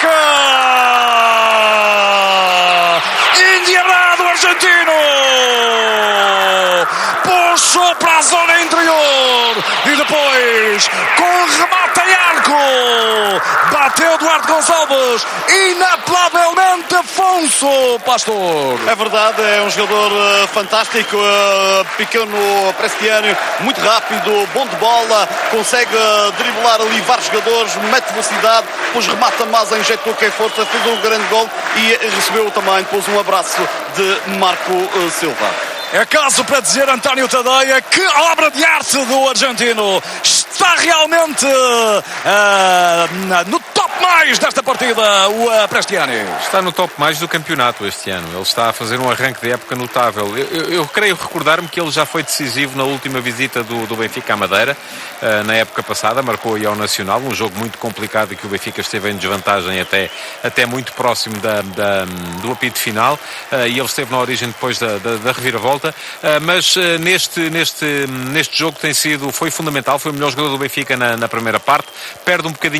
marca! Endiabrado argentino! Puxou para a zona interior e depois, com remate em arco, bateu Duarte Gonçalves, inapelavelmente Afonso Pastor. É verdade, é um jogador fantástico, pequeno Prestiano, muito rápido, bom de bola, consegue driblar ali vários jogadores, mete velocidade, depois remata mais, injetou que é força, fez um grande gol e recebeu também depois um abraço de Marco Silva. É caso para dizer, António Tadeia, que obra de arte do argentino. Está realmente no top mais desta partida, o Prestiani. Está no top mais do campeonato este ano. Ele está a fazer um arranque de época notável. Eu creio recordar-me que ele já foi decisivo na última visita do Benfica à Madeira. Na época passada, marcou aí ao Nacional, um jogo muito complicado e que o Benfica esteve em desvantagem até muito próximo do apito final. E ele esteve na origem depois da reviravolta. Mas neste jogo foi fundamental, foi o melhor jogador do Benfica na primeira parte, perde um bocadinho